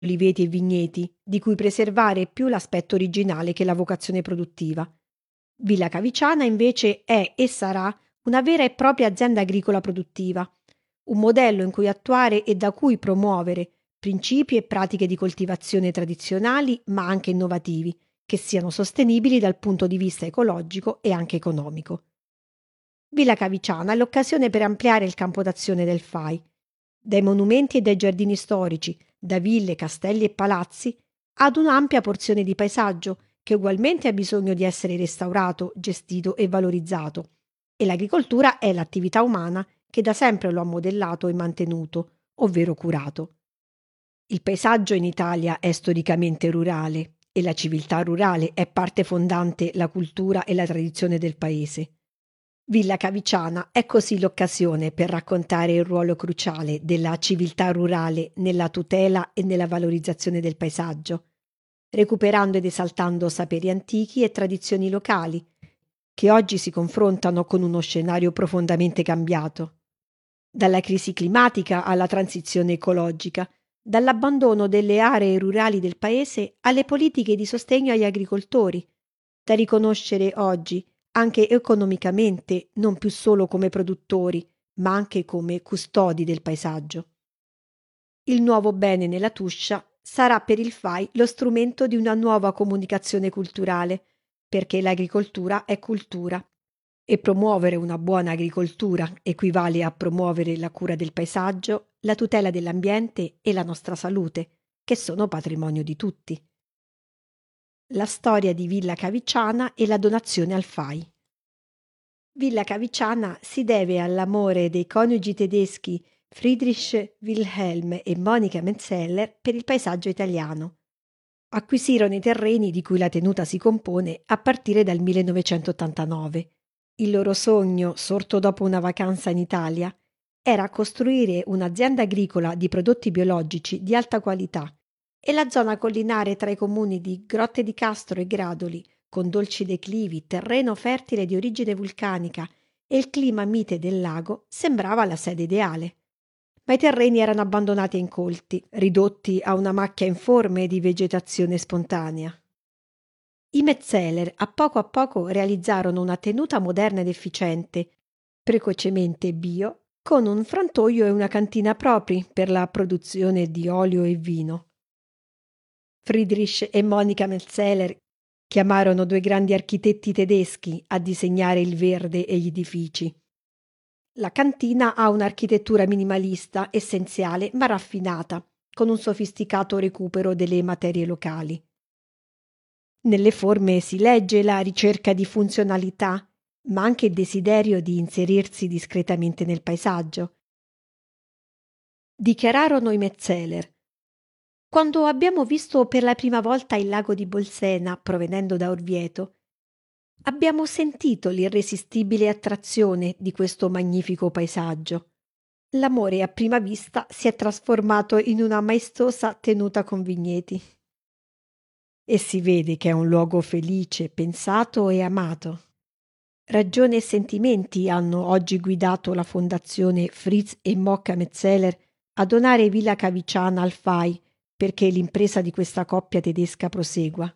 oliveti e vigneti, di cui preservare più l'aspetto originale che la vocazione produttiva. Villa Caviciana invece è e sarà una vera e propria azienda agricola produttiva, un modello in cui attuare e da cui promuovere principi e pratiche di coltivazione tradizionali ma anche innovativi, che siano sostenibili dal punto di vista ecologico e anche economico. Villa Caviciana è l'occasione per ampliare il campo d'azione del FAI, dai monumenti e dai giardini storici, da ville, castelli e palazzi, ad un'ampia porzione di paesaggio che ugualmente ha bisogno di essere restaurato, gestito e valorizzato. E l'agricoltura è l'attività umana che da sempre lo ha modellato e mantenuto, ovvero curato. Il paesaggio in Italia è storicamente rurale e la civiltà rurale è parte fondante la cultura e la tradizione del paese. Villa Caviciana è così l'occasione per raccontare il ruolo cruciale della civiltà rurale nella tutela e nella valorizzazione del paesaggio, recuperando ed esaltando saperi antichi e tradizioni locali, che oggi si confrontano con uno scenario profondamente cambiato. Dalla crisi climatica alla transizione ecologica, dall'abbandono delle aree rurali del paese alle politiche di sostegno agli agricoltori, da riconoscere oggi anche economicamente non più solo come produttori, ma anche come custodi del paesaggio. Il nuovo bene nella Tuscia sarà per il FAI lo strumento di una nuova comunicazione culturale, perché l'agricoltura è cultura e promuovere una buona agricoltura equivale a promuovere la cura del paesaggio, la tutela dell'ambiente e la nostra salute, che sono patrimonio di tutti. La storia di Villa Caviciana e la donazione al FAI. Villa Caviciana si deve all'amore dei coniugi tedeschi Friedrich Wilhelm e Monika Metzeler per il paesaggio italiano. Acquisirono i terreni di cui la tenuta si compone a partire dal 1989. Il loro sogno, sorto dopo una vacanza in Italia, era costruire un'azienda agricola di prodotti biologici di alta qualità e la zona collinare tra i comuni di Grotte di Castro e Gradoli, con dolci declivi, terreno fertile di origine vulcanica e il clima mite del lago, sembrava la sede ideale. Ma i terreni erano abbandonati e incolti, ridotti a una macchia informe di vegetazione spontanea. I Metzeler a poco realizzarono una tenuta moderna ed efficiente, precocemente bio, con un frantoio e una cantina propri per la produzione di olio e vino. Friedrich e Monika Metzeler chiamarono due grandi architetti tedeschi a disegnare il verde e gli edifici. La cantina ha un'architettura minimalista, essenziale ma raffinata, con un sofisticato recupero delle materie locali. Nelle forme si legge la ricerca di funzionalità, ma anche il desiderio di inserirsi discretamente nel paesaggio. Dichiararono i Metzeler: quando abbiamo visto per la prima volta il lago di Bolsena provenendo da Orvieto, abbiamo sentito l'irresistibile attrazione di questo magnifico paesaggio. L'amore a prima vista si è trasformato in una maestosa tenuta con vigneti. E si vede che è un luogo felice, pensato e amato. Ragione e sentimenti hanno oggi guidato la fondazione Fritz e Mocca Metzeler a donare Villa Caviciana al FAI perché l'impresa di questa coppia tedesca prosegua.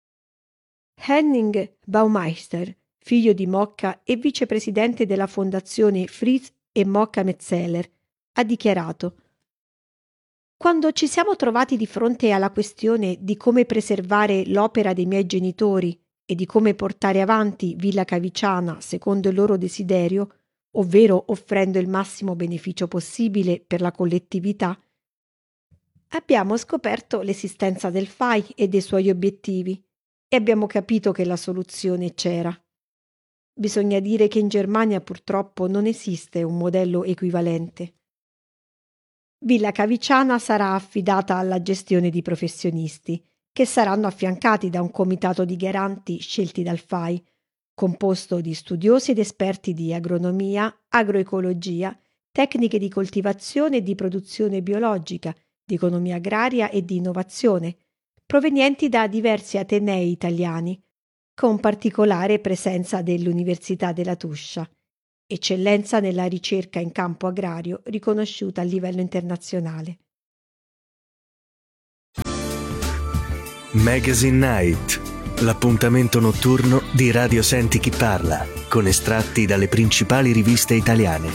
Henning Baumeister, figlio di Mocca e vicepresidente della fondazione Fritz e Mocca Metzeler, ha dichiarato: quando ci siamo trovati di fronte alla questione di come preservare l'opera dei miei genitori e di come portare avanti Villa Caviciana secondo il loro desiderio, ovvero offrendo il massimo beneficio possibile per la collettività, abbiamo scoperto l'esistenza del FAI e dei suoi obiettivi e abbiamo capito che la soluzione c'era. Bisogna dire che in Germania purtroppo non esiste un modello equivalente. Villa Caviciana sarà affidata alla gestione di professionisti, che saranno affiancati da un comitato di garanti scelti dal FAI, composto di studiosi ed esperti di agronomia, agroecologia, tecniche di coltivazione e di produzione biologica, di economia agraria e di innovazione, provenienti da diversi atenei italiani, con particolare presenza dell'Università della Tuscia, eccellenza nella ricerca in campo agrario riconosciuta a livello internazionale. Magazine Night, l'appuntamento notturno di Radio Senti Chi Parla, con estratti dalle principali riviste italiane.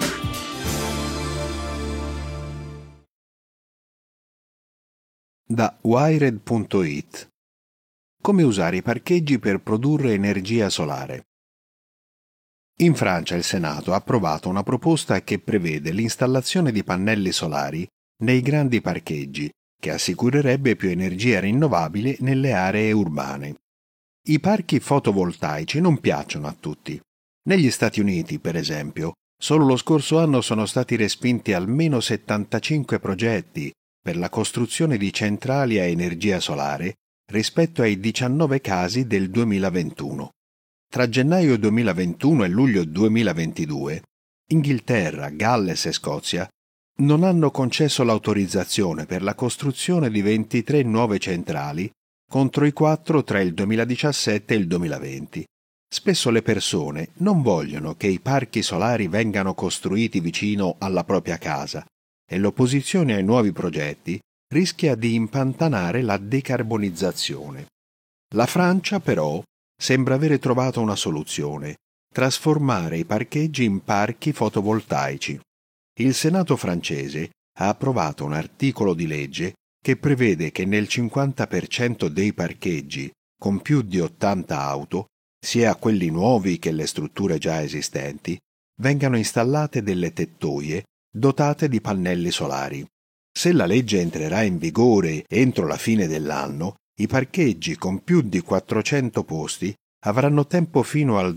Da Wired.it. Come usare i parcheggi per produrre energia solare. In Francia il Senato ha approvato una proposta che prevede l'installazione di pannelli solari nei grandi parcheggi, che assicurerebbe più energia rinnovabile nelle aree urbane. I parchi fotovoltaici non piacciono a tutti. Negli Stati Uniti, per esempio, solo lo scorso anno sono stati respinti almeno 75 progetti per la costruzione di centrali a energia solare rispetto ai 19 casi del 2021. Tra gennaio 2021 e luglio 2022, Inghilterra, Galles e Scozia non hanno concesso l'autorizzazione per la costruzione di 23 nuove centrali contro i 4 tra il 2017 e il 2020. Spesso le persone non vogliono che i parchi solari vengano costruiti vicino alla propria casa e l'opposizione ai nuovi progetti rischia di impantanare la decarbonizzazione. La Francia, però, sembra avere trovato una soluzione: trasformare i parcheggi in parchi fotovoltaici. Il Senato francese ha approvato un articolo di legge che prevede che nel 50% dei parcheggi con più di 80 auto, sia quelli nuovi che le strutture già esistenti, vengano installate delle tettoie dotate di pannelli solari. Se la legge entrerà in vigore entro la fine dell'anno, i parcheggi con più di 400 posti avranno tempo fino al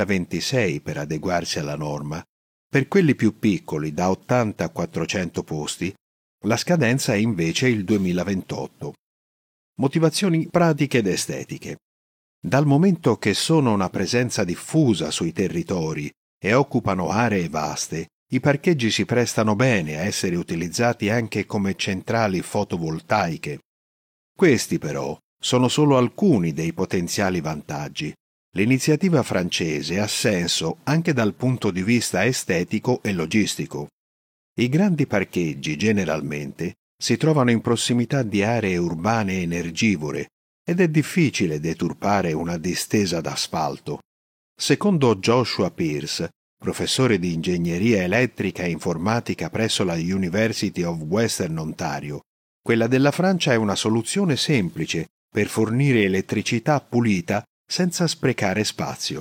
2026 per adeguarsi alla norma. Per quelli più piccoli, da 80 a 400 posti, la scadenza è invece il 2028. Motivazioni pratiche ed estetiche. Dal momento che sono una presenza diffusa sui territori e occupano aree vaste, i parcheggi si prestano bene a essere utilizzati anche come centrali fotovoltaiche. Questi, però, sono solo alcuni dei potenziali vantaggi. L'iniziativa francese ha senso anche dal punto di vista estetico e logistico. I grandi parcheggi, generalmente, si trovano in prossimità di aree urbane energivore ed è difficile deturpare una distesa d'asfalto. Secondo Joshua Pearce, professore di ingegneria elettrica e informatica presso la University of Western Ontario, quella della Francia è una soluzione semplice per fornire elettricità pulita senza sprecare spazio.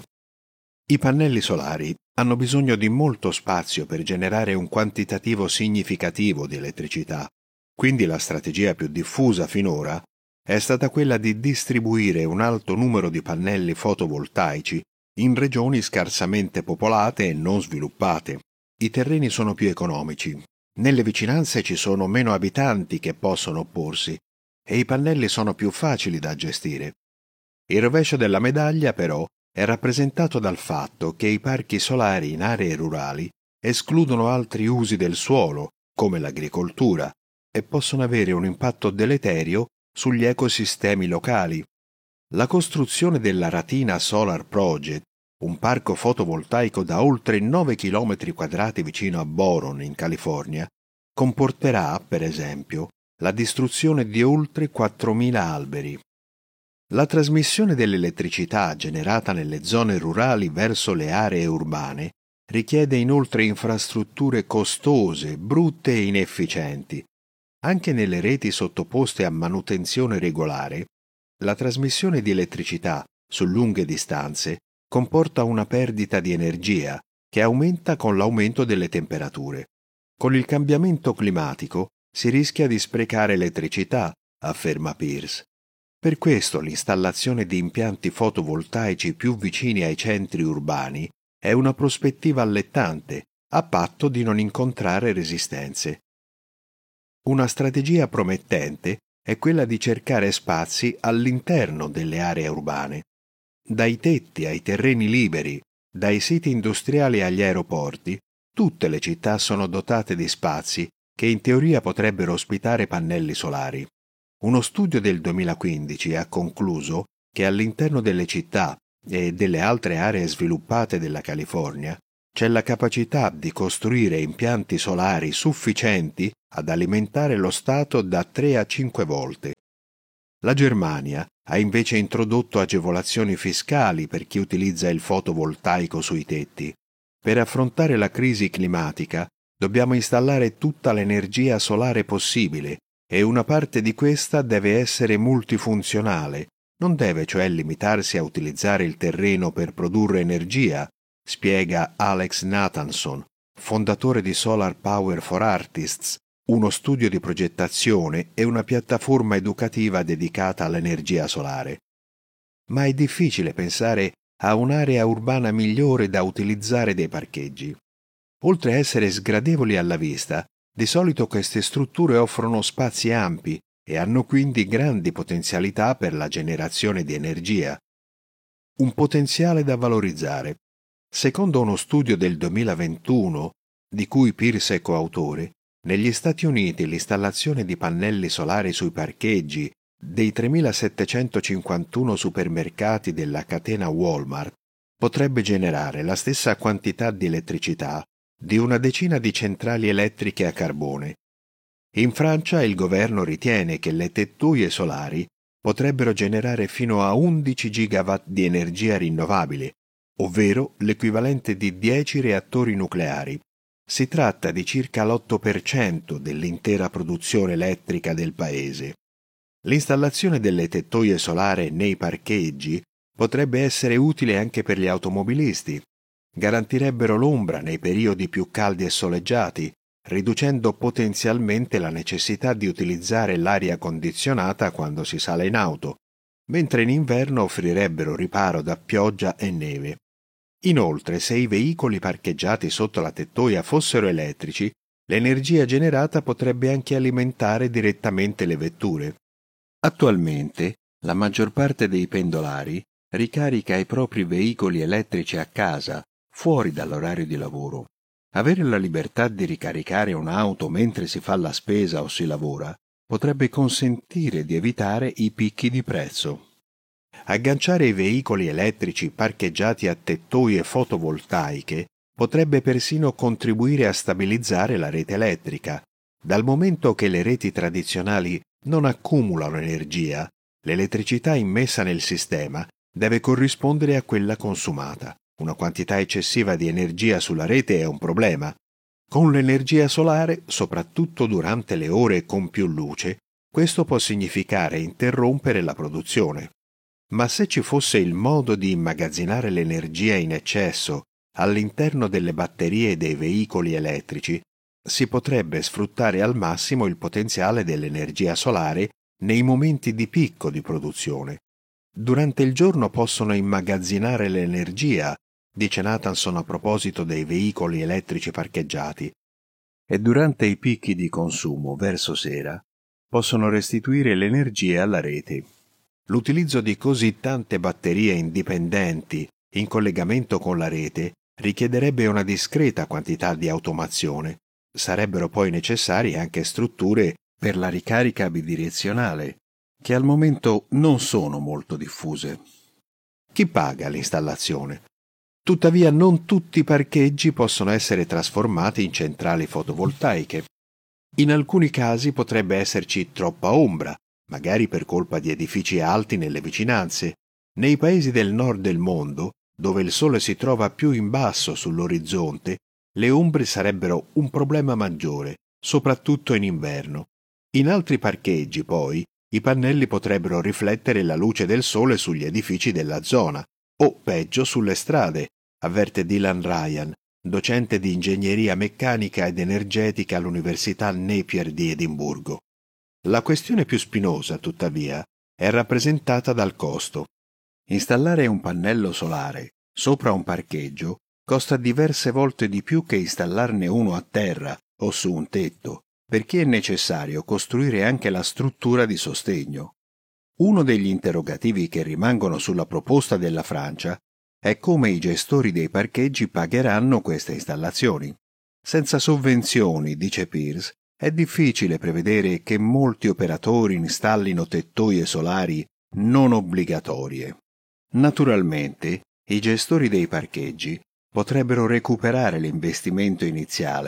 I pannelli solari hanno bisogno di molto spazio per generare un quantitativo significativo di elettricità, quindi la strategia più diffusa finora è stata quella di distribuire un alto numero di pannelli fotovoltaici in regioni scarsamente popolate e non sviluppate. I terreni sono più economici, nelle vicinanze ci sono meno abitanti che possono opporsi e i pannelli sono più facili da gestire. Il rovescio della medaglia, però, è rappresentato dal fatto che i parchi solari in aree rurali escludono altri usi del suolo, come l'agricoltura, e possono avere un impatto deleterio sugli ecosistemi locali. La costruzione della Ratina Solar Project, un parco fotovoltaico da oltre 9 km² vicino a Boron, in California, comporterà, per esempio, la distruzione di oltre 4.000 alberi. La trasmissione dell'elettricità generata nelle zone rurali verso le aree urbane richiede inoltre infrastrutture costose, brutte e inefficienti. Anche nelle reti sottoposte a manutenzione regolare, la trasmissione di elettricità su lunghe distanze comporta una perdita di energia che aumenta con l'aumento delle temperature. Con il cambiamento climatico si rischia di sprecare elettricità, afferma Pearce. Per questo l'installazione di impianti fotovoltaici più vicini ai centri urbani è una prospettiva allettante, a patto di non incontrare resistenze. Una strategia promettente è quella di cercare spazi all'interno delle aree urbane. Dai tetti ai terreni liberi, dai siti industriali agli aeroporti, tutte le città sono dotate di spazi che in teoria potrebbero ospitare pannelli solari. Uno studio del 2015 ha concluso che all'interno delle città e delle altre aree sviluppate della California c'è la capacità di costruire impianti solari sufficienti ad alimentare lo Stato da 3 a 5 volte. La Germania ha invece introdotto agevolazioni fiscali per chi utilizza il fotovoltaico sui tetti. Per affrontare la crisi climatica dobbiamo installare tutta l'energia solare possibile e una parte di questa deve essere multifunzionale, non deve cioè limitarsi a utilizzare il terreno per produrre energia, spiega Alex Nathanson, fondatore di Solar Power for Artists, uno studio di progettazione e una piattaforma educativa dedicata all'energia solare. Ma è difficile pensare a un'area urbana migliore da utilizzare dei parcheggi. Oltre a essere sgradevoli alla vista, di solito queste strutture offrono spazi ampi e hanno quindi grandi potenzialità per la generazione di energia. Un potenziale da valorizzare. Secondo uno studio del 2021, di cui Pierce è coautore, negli Stati Uniti l'installazione di pannelli solari sui parcheggi dei 3.751 supermercati della catena Walmart potrebbe generare la stessa quantità di elettricità di una decina di centrali elettriche a carbone. In Francia il governo ritiene che le tettoie solari potrebbero generare fino a 11 gigawatt di energia rinnovabile, ovvero l'equivalente di 10 reattori nucleari. Si tratta di circa l'8% dell'intera produzione elettrica del paese. L'installazione delle tettoie solari nei parcheggi potrebbe essere utile anche per gli automobilisti. Garantirebbero l'ombra nei periodi più caldi e soleggiati, riducendo potenzialmente la necessità di utilizzare l'aria condizionata quando si sale in auto, mentre in inverno offrirebbero riparo da pioggia e neve. Inoltre, se i veicoli parcheggiati sotto la tettoia fossero elettrici, l'energia generata potrebbe anche alimentare direttamente le vetture. Attualmente, la maggior parte dei pendolari ricarica i propri veicoli elettrici a casa, fuori dall'orario di lavoro. Avere la libertà di ricaricare un'auto mentre si fa la spesa o si lavora potrebbe consentire di evitare i picchi di prezzo. Agganciare i veicoli elettrici parcheggiati a tettoie fotovoltaiche potrebbe persino contribuire a stabilizzare la rete elettrica. Dal momento che le reti tradizionali non accumulano energia, l'elettricità immessa nel sistema deve corrispondere a quella consumata. Una quantità eccessiva di energia sulla rete è un problema. Con l'energia solare, soprattutto durante le ore con più luce, questo può significare interrompere la produzione. Ma se ci fosse il modo di immagazzinare l'energia in eccesso all'interno delle batterie dei veicoli elettrici, si potrebbe sfruttare al massimo il potenziale dell'energia solare nei momenti di picco di produzione. Durante il giorno possono immagazzinare l'energia, dice Nathanson a proposito dei veicoli elettrici parcheggiati, e durante i picchi di consumo verso sera possono restituire l'energia alla rete. L'utilizzo di così tante batterie indipendenti in collegamento con la rete richiederebbe una discreta quantità di automazione. Sarebbero poi necessarie anche strutture per la ricarica bidirezionale, che al momento non sono molto diffuse. Chi paga l'installazione? Tuttavia non tutti i parcheggi possono essere trasformati in centrali fotovoltaiche. In alcuni casi potrebbe esserci troppa ombra, magari per colpa di edifici alti nelle vicinanze. Nei paesi del nord del mondo, dove il sole si trova più in basso sull'orizzonte, le ombre sarebbero un problema maggiore, soprattutto in inverno. In altri parcheggi, poi, i pannelli potrebbero riflettere la luce del sole sugli edifici della zona, o peggio sulle strade, avverte Dylan Ryan, docente di ingegneria meccanica ed energetica all'Università Napier di Edimburgo. La questione più spinosa, tuttavia, è rappresentata dal costo. Installare un pannello solare sopra un parcheggio costa diverse volte di più che installarne uno a terra o su un tetto, perché è necessario costruire anche la struttura di sostegno. Uno degli interrogativi che rimangono sulla proposta della Francia è come i gestori dei parcheggi pagheranno queste installazioni. Senza sovvenzioni, dice Pierce, è difficile prevedere che molti operatori installino tettoie solari non obbligatorie. Naturalmente, i gestori dei parcheggi potrebbero recuperare l'investimento iniziale,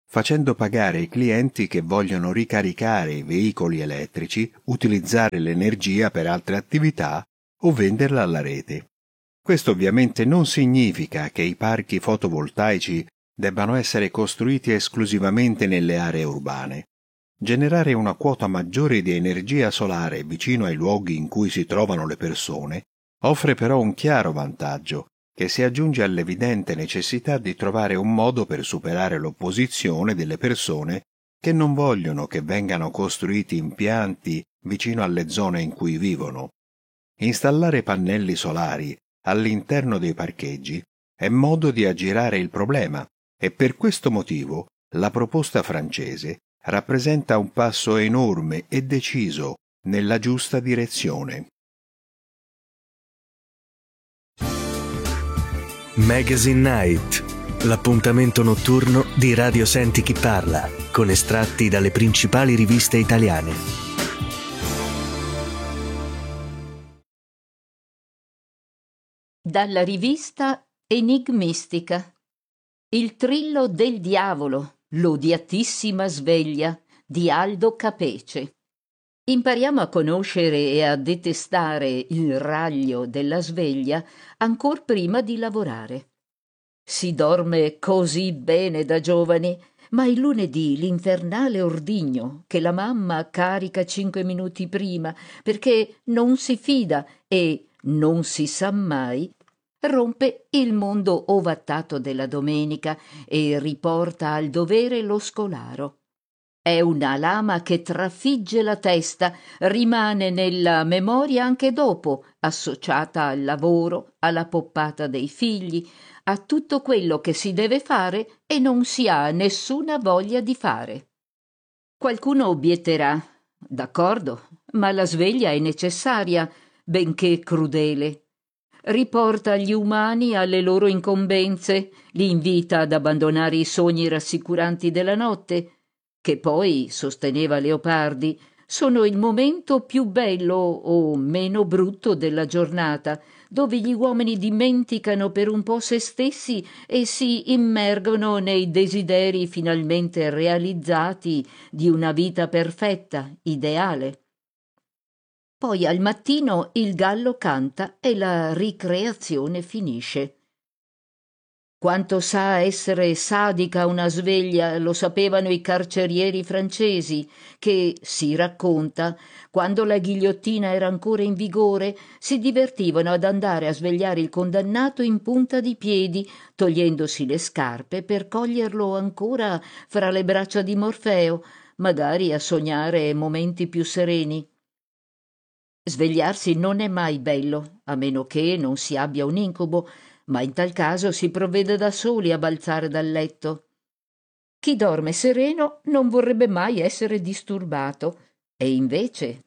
facendo pagare ai clienti che vogliono ricaricare i veicoli elettrici, utilizzare l'energia per altre attività o venderla alla rete. Questo ovviamente non significa che i parchi fotovoltaici debbano essere costruiti esclusivamente nelle aree urbane. Generare una quota maggiore di energia solare vicino ai luoghi in cui si trovano le persone offre però un chiaro vantaggio, che si aggiunge all'evidente necessità di trovare un modo per superare l'opposizione delle persone che non vogliono che vengano costruiti impianti vicino alle zone in cui vivono. Installare pannelli solari all'interno dei parcheggi è modo di aggirare il problema e per questo motivo la proposta francese rappresenta un passo enorme e deciso nella giusta direzione. Magazine Night, l'appuntamento notturno di Radio Senti Chi Parla, con estratti dalle principali riviste italiane. Dalla rivista Enigmistica. Il trillo del diavolo, l'odiatissima sveglia di Aldo Capece. Impariamo a conoscere e a detestare il raglio della sveglia ancor prima di lavorare. Si dorme così bene da giovani, ma il lunedì l'infernale ordigno che la mamma carica 5 minuti prima perché non si fida e non si sa mai, rompe il mondo ovattato della domenica e riporta al dovere lo scolaro. È una lama che trafigge la testa, rimane nella memoria anche dopo, associata al lavoro, alla poppata dei figli, a tutto quello che si deve fare e non si ha nessuna voglia di fare. Qualcuno obietterà: d'accordo, ma la sveglia è necessaria, benché crudele. Riporta gli umani alle loro incombenze, li invita ad abbandonare i sogni rassicuranti della notte, che poi, sosteneva Leopardi, sono il momento più bello o meno brutto della giornata, dove gli uomini dimenticano per un po' se stessi e si immergono nei desideri finalmente realizzati di una vita perfetta, ideale. Poi al mattino il gallo canta e la ricreazione finisce. Quanto sa essere sadica una sveglia lo sapevano i carcerieri francesi che, si racconta, quando la ghigliottina era ancora in vigore, si divertivano ad andare a svegliare il condannato in punta di piedi, togliendosi le scarpe per coglierlo ancora fra le braccia di Morfeo, magari a sognare momenti più sereni. Svegliarsi non è mai bello, a meno che non si abbia un incubo, ma in tal caso si provvede da soli a balzare dal letto. Chi dorme sereno non vorrebbe mai essere disturbato, e invece.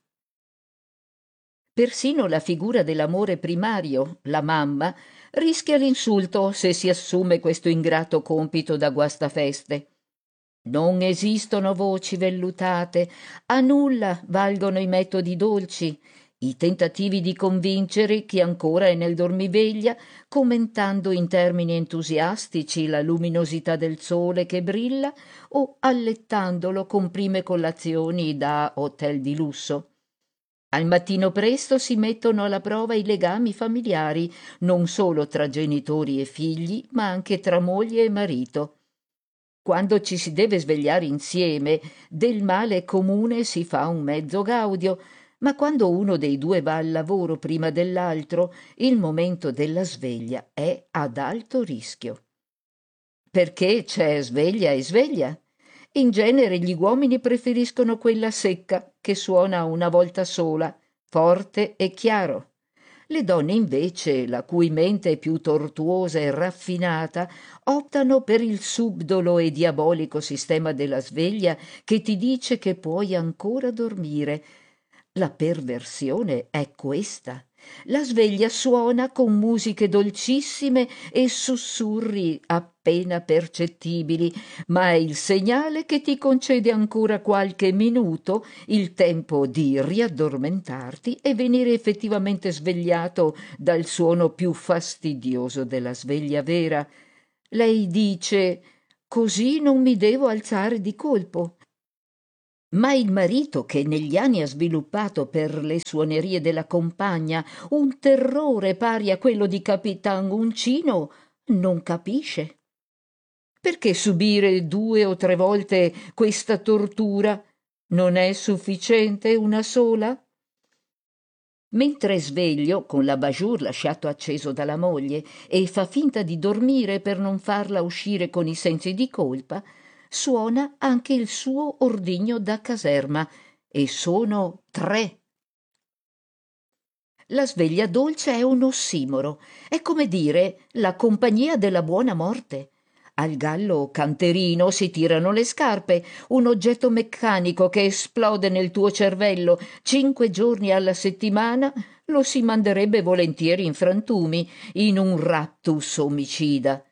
Persino la figura dell'amore primario, la mamma, rischia l'insulto se si assume questo ingrato compito da guastafeste. Non esistono voci vellutate, a nulla valgono i metodi dolci, i tentativi di convincere chi ancora è nel dormiveglia, commentando in termini entusiastici la luminosità del sole che brilla o allettandolo con prime colazioni da hotel di lusso. Al mattino presto si mettono alla prova i legami familiari, non solo tra genitori e figli, ma anche tra moglie e marito. Quando ci si deve svegliare insieme, del male comune si fa un mezzo gaudio, ma quando uno dei due va al lavoro prima dell'altro, il momento della sveglia è ad alto rischio. Perché c'è sveglia e sveglia? In genere gli uomini preferiscono quella secca, che suona una volta sola, forte e chiaro. Le donne invece, la cui mente è più tortuosa e raffinata, optano per il subdolo e diabolico sistema della sveglia che ti dice che puoi ancora dormire. La perversione è questa. La sveglia suona con musiche dolcissime e sussurri appena percettibili, ma è il segnale che ti concede ancora qualche minuto, il tempo di riaddormentarti e venire effettivamente svegliato dal suono più fastidioso della sveglia vera. Lei dice: così non mi devo alzare di colpo. Ma il marito, che negli anni ha sviluppato per le suonerie della compagna un terrore pari a quello di Capitan Uncino, non capisce. Perché subire 2 o 3 volte questa tortura? Non è sufficiente una sola? Mentre sveglio, con l'abajour lasciato acceso dalla moglie, e fa finta di dormire per non farla uscire con i sensi di colpa, suona anche il suo ordigno da caserma, e sono 3. La sveglia dolce è un ossimoro, è come dire la compagnia della buona morte. Al gallo canterino si tirano le scarpe, un oggetto meccanico che esplode nel tuo cervello 5 giorni alla settimana lo si manderebbe volentieri in frantumi, in un raptus omicida.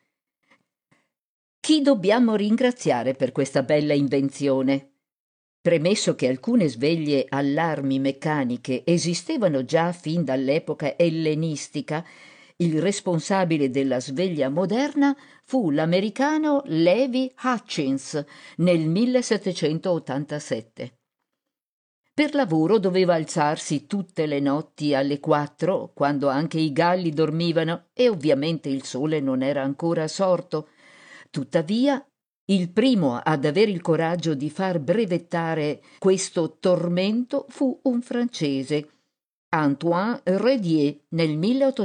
Chi dobbiamo ringraziare per questa bella invenzione? Premesso che alcune sveglie allarmi meccaniche esistevano già fin dall'epoca ellenistica, il responsabile della sveglia moderna fu l'americano Levi Hutchins nel 1787. Per lavoro doveva alzarsi tutte le notti alle 4, quando anche i galli dormivano e ovviamente il sole non era ancora sorto. Tuttavia, il primo ad avere il coraggio di far brevettare questo tormento fu un francese, Antoine Redier, nel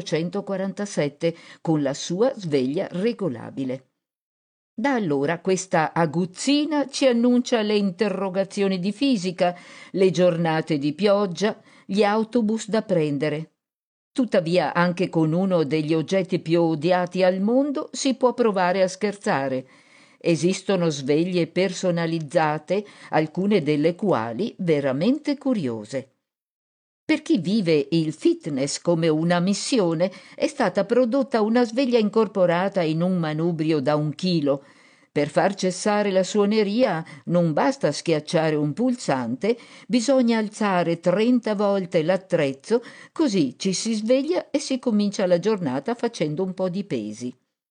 1847, con la sua sveglia regolabile. Da allora questa aguzzina ci annuncia le interrogazioni di fisica, le giornate di pioggia, gli autobus da prendere. Tuttavia, anche con uno degli oggetti più odiati al mondo si può provare a scherzare. Esistono sveglie personalizzate, alcune delle quali veramente curiose. Per chi vive il fitness come una missione, è stata prodotta una sveglia incorporata in un manubrio da 1 chilo. Per far cessare la suoneria non basta schiacciare un pulsante, bisogna alzare 30 volte l'attrezzo, così ci si sveglia e si comincia la giornata facendo un po' di pesi.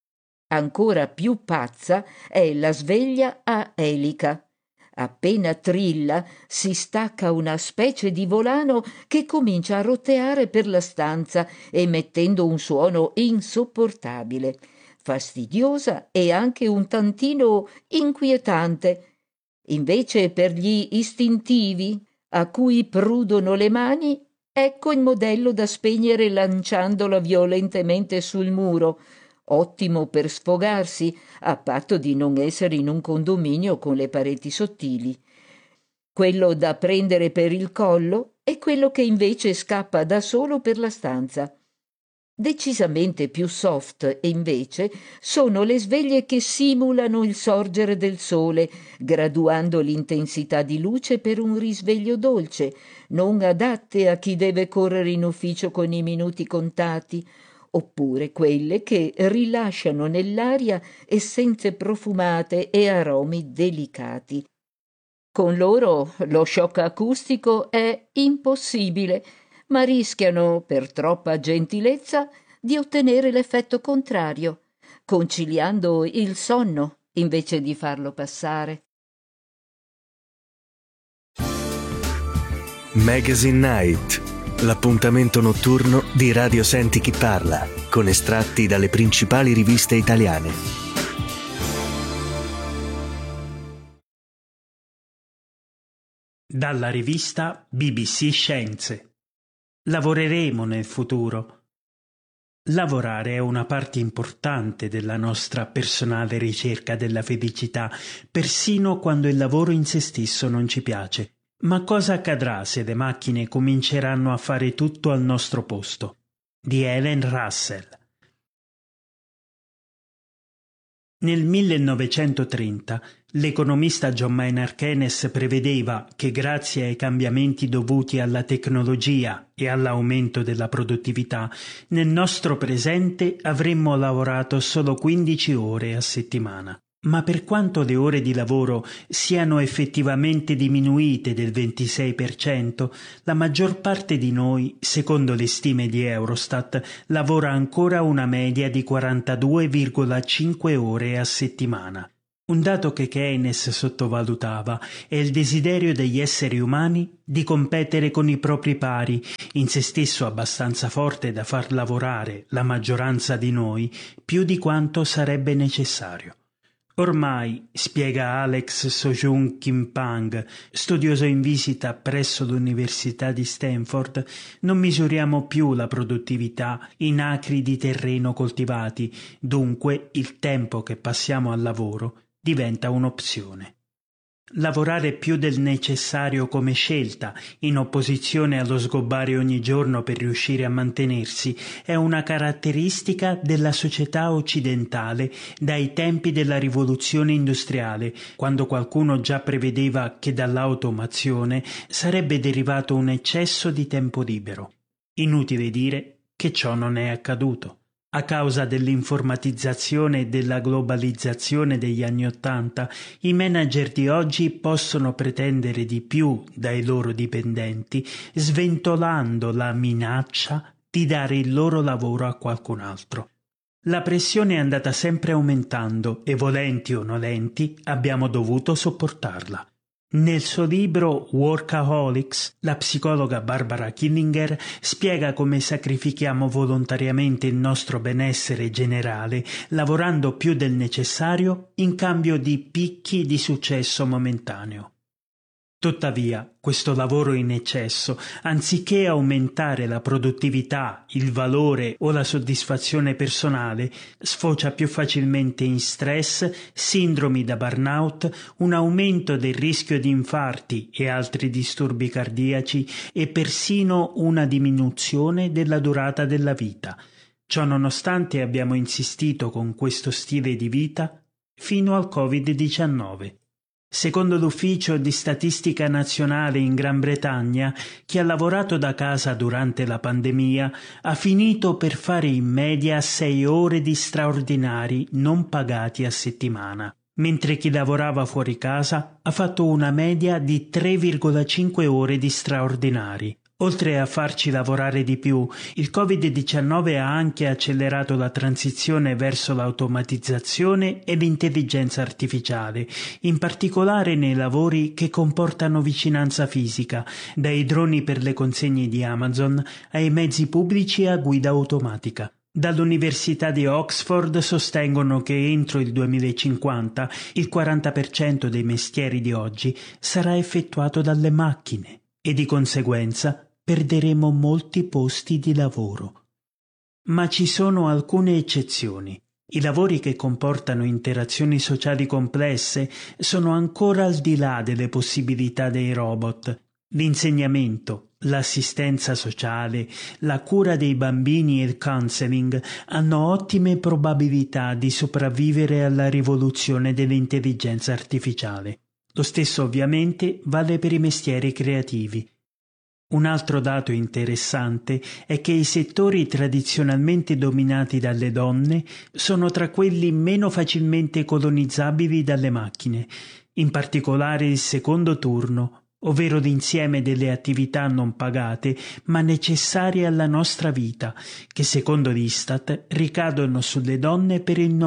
Ancora più pazza è la sveglia a elica. Appena trilla si stacca una specie di volano che comincia a roteare per la stanza emettendo un suono insopportabile, fastidiosa e anche un tantino inquietante. Invece per gli istintivi, a cui prudono le mani, ecco il modello da spegnere lanciandola violentemente sul muro, ottimo per sfogarsi, a patto di non essere in un condominio con le pareti sottili. Quello da prendere per il collo è quello che invece scappa da solo per la stanza. Decisamente più soft, invece, sono le sveglie che simulano il sorgere del sole, graduando l'intensità di luce per un risveglio dolce, non adatte a chi deve correre in ufficio con i minuti contati, oppure quelle che rilasciano nell'aria essenze profumate e aromi delicati. Con loro lo shock acustico è impossibile, ma rischiano, per troppa gentilezza, di ottenere l'effetto contrario, conciliando il sonno invece di farlo passare. Magazine Night, l'appuntamento notturno di Radio Senti Chi Parla, con estratti dalle principali riviste italiane. Dalla rivista BBC Scienze. Lavoreremo nel futuro. Lavorare è una parte importante della nostra personale ricerca della felicità, persino quando il lavoro in se stesso non ci piace. Ma cosa accadrà se le macchine cominceranno a fare tutto al nostro posto? Di Helen Russell. Nel 1930 l'economista John Maynard Keynes prevedeva che grazie ai cambiamenti dovuti alla tecnologia e all'aumento della produttività, nel nostro presente avremmo lavorato solo 15 ore a settimana. Ma per quanto le ore di lavoro siano effettivamente diminuite del 26%, la maggior parte di noi, secondo le stime di Eurostat, lavora ancora una media di 42,5 ore a settimana. Un dato che Keynes sottovalutava è il desiderio degli esseri umani di competere con i propri pari, in se stesso abbastanza forte da far lavorare la maggioranza di noi più di quanto sarebbe necessario. Ormai, spiega Alex Sojung Kimpang, studioso in visita presso l'Università di Stanford, non misuriamo più la produttività in acri di terreno coltivati, dunque il tempo che passiamo al lavoro diventa un'opzione. Lavorare più del necessario come scelta, in opposizione allo sgobbare ogni giorno per riuscire a mantenersi, è una caratteristica della società occidentale dai tempi della rivoluzione industriale, quando qualcuno già prevedeva che dall'automazione sarebbe derivato un eccesso di tempo libero. Inutile dire che ciò non è accaduto. A causa dell'informatizzazione e della globalizzazione degli anni '80, i manager di oggi possono pretendere di più dai loro dipendenti, sventolando la minaccia di dare il loro lavoro a qualcun altro. La pressione è andata sempre aumentando e, volenti o nolenti, abbiamo dovuto sopportarla. Nel suo libro Workaholics, la psicologa Barbara Killinger spiega come sacrifichiamo volontariamente il nostro benessere generale, lavorando più del necessario in cambio di picchi di successo momentaneo. Tuttavia, questo lavoro in eccesso, anziché aumentare la produttività, il valore o la soddisfazione personale, sfocia più facilmente in stress, sindromi da burnout, un aumento del rischio di infarti e altri disturbi cardiaci e persino una diminuzione della durata della vita. Ciò nonostante abbiamo insistito con questo stile di vita fino al Covid-19. Secondo l'Ufficio di Statistica Nazionale in Gran Bretagna, chi ha lavorato da casa durante la pandemia ha finito per fare in media 6 ore di straordinari non pagati a settimana, mentre chi lavorava fuori casa ha fatto una media di 3,5 ore di straordinari. Oltre a farci lavorare di più, il Covid-19 ha anche accelerato la transizione verso l'automatizzazione e l'intelligenza artificiale, in particolare nei lavori che comportano vicinanza fisica, dai droni per le consegne di Amazon ai mezzi pubblici a guida automatica. Dall'Università di Oxford sostengono che entro il 2050 il 40% dei mestieri di oggi sarà effettuato dalle macchine e di conseguenza perderemo molti posti di lavoro. Ma ci sono alcune eccezioni. I lavori che comportano interazioni sociali complesse sono ancora al di là delle possibilità dei robot. L'insegnamento, l'assistenza sociale, la cura dei bambini e il counseling hanno ottime probabilità di sopravvivere alla rivoluzione dell'intelligenza artificiale. Lo stesso ovviamente vale per i mestieri creativi. Un altro dato interessante è che i settori tradizionalmente dominati dalle donne sono tra quelli meno facilmente colonizzabili dalle macchine, in particolare il secondo turno, ovvero l'insieme delle attività non pagate ma necessarie alla nostra vita, che secondo l'Istat ricadono sulle donne per il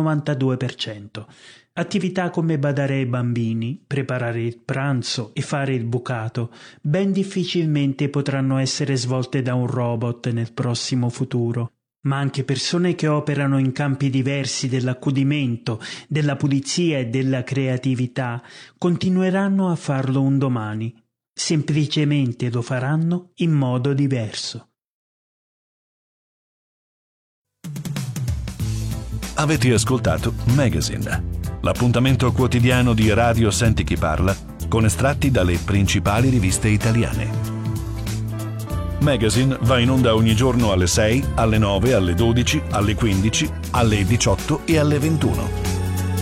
92%. Attività come badare ai bambini, preparare il pranzo e fare il bucato ben difficilmente potranno essere svolte da un robot nel prossimo futuro, ma anche persone che operano in campi diversi dell'accudimento, della pulizia e della creatività continueranno a farlo un domani, semplicemente lo faranno in modo diverso. Avete ascoltato Magazine, l'appuntamento quotidiano di Radio Senti Chi Parla con estratti dalle principali riviste italiane. Magazine va in onda ogni giorno alle 6, alle 9, alle 12, alle 15, alle 18 e alle 21.